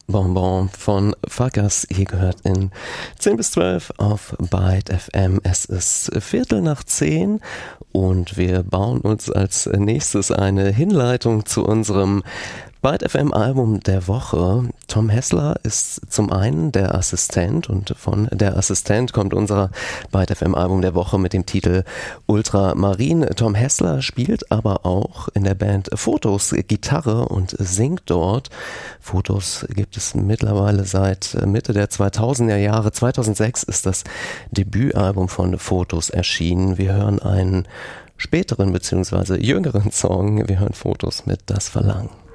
Bonbon von Fagas. Ihr gehört in 10 bis 12 auf Byte FM. Es ist 9:15 und wir bauen uns als nächstes eine Hinleitung zu unserem Byte FM Album der Woche. Tom Hessler ist zum einen der Assistent und von der Assistent kommt unser Byte FM Album der Woche mit dem Titel Ultramarin. Tom Hessler spielt aber auch in der Band Fotos Gitarre und singt dort. Fotos gibt es mittlerweile seit Mitte der 2000er Jahre. 2006 ist das Debütalbum von Fotos erschienen. Wir hören einen späteren bzw. jüngeren Song. Wir hören Fotos mit Das Verlangen.